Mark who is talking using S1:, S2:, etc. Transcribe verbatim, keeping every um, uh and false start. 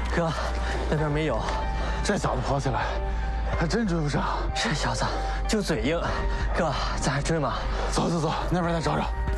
S1: 哥，那边没有。
S2: 这小子跑起来，还真追不上。
S1: 这小子就嘴硬，哥，咱还追吗？
S2: 走走走，那边再找找。